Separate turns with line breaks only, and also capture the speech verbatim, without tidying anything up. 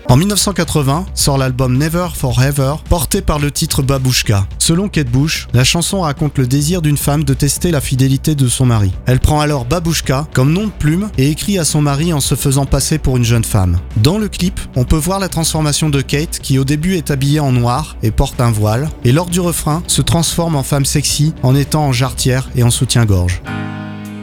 En dix-neuf cent quatre-vingts sort l'album Never Forever, porté par le titre Babouchka. Selon Kate Bush, la chanson raconte le désir d'une femme de tester la fidélité de son mari. Elle prend alors Babouchka comme nom de plume et écrit à son mari en se faisant passer pour une jeune femme. Dans le clip, on peut voir la transformation de Kate qui au début est habillée en noir et porte un voile, et lors du refrain se transforme en femme sexy en étant en jarretière et en soutien-gorge.